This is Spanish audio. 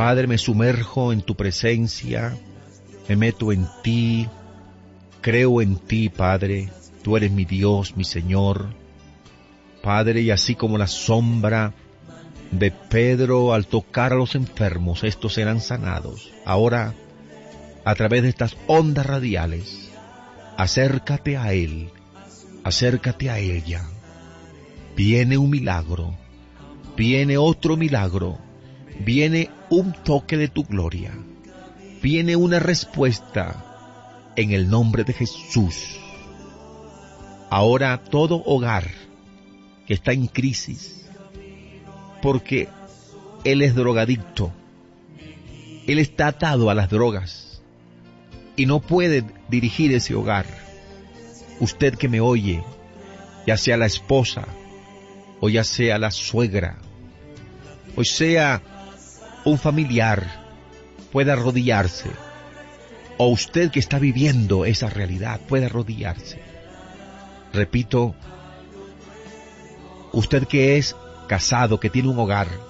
Padre, me sumerjo en tu presencia, me meto en ti, creo en ti, Padre, tú eres mi Dios, mi Señor. Padre, y así como la sombra de Pedro al tocar a los enfermos, estos serán sanados. Ahora, a través de estas ondas radiales, acércate a Él, acércate a ella. Viene un milagro, viene otro milagro, viene un toque de tu gloria, viene una respuesta en el nombre de Jesús. Ahora todo hogar que está en crisis, porque él es drogadicto, él está atado a las drogas y no puede dirigir ese hogar. Usted que me oye, ya sea la esposa, o ya sea la suegra, o sea un familiar, puede arrodillarse, o usted que está viviendo esa realidad puede arrodillarse. Repito, usted que es casado, que tiene un hogar,